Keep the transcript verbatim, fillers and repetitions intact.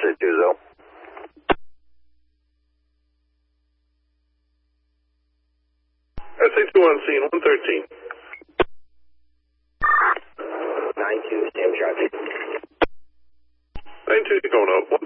Clear two zero. S A two on scene, one thirteen. nine two, stand traffic. nine two going up,